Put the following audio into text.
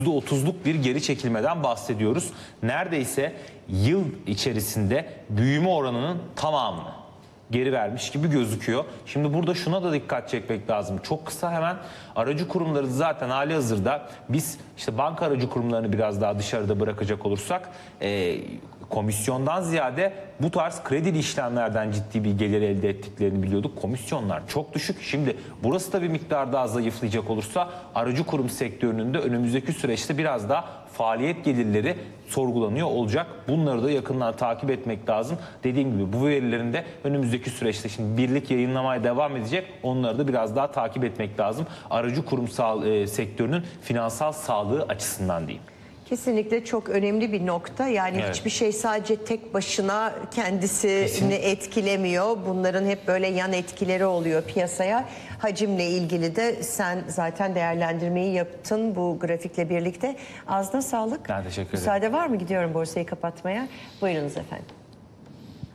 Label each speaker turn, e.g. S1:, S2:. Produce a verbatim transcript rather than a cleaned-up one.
S1: yüzde otuzluk bir geri çekilmeden bahsediyoruz. Neredeyse yıl içerisinde büyüme oranının tamamını geri vermiş gibi gözüküyor. Şimdi burada şuna da dikkat çekmek lazım. Çok kısa hemen aracı kurumları zaten hali hazırda biz işte banka aracı kurumlarını biraz daha dışarıda bırakacak olursak e, komisyondan ziyade bu tarz kredili işlemlerden ciddi bir gelir elde ettiklerini biliyorduk. Komisyonlar çok düşük. Şimdi burası da bir miktar daha zayıflayacak olursa aracı kurum sektörünün de önümüzdeki süreçte biraz daha faaliyet gelirleri sorgulanıyor olacak. Bunları da yakından takip etmek lazım. Dediğim gibi bu verilerin de önümüzdeki süreçte şimdi birlik yayınlamaya devam edecek. Onları da biraz daha takip etmek lazım. Aracı kurumsal e, sektörünün finansal sağlığı açısından diyeyim.
S2: Kesinlikle çok önemli bir nokta. Yani evet. Hiçbir şey sadece tek başına kendisini Kesinlikle. etkilemiyor. Bunların hep böyle yan etkileri oluyor piyasaya. Hacimle ilgili de sen zaten değerlendirmeyi yaptın bu grafikle birlikte. Ağzına sağlık.
S1: Ben teşekkür ederim.
S2: Müsaade var mı? Gidiyorum borsayı kapatmaya. Buyurunuz efendim.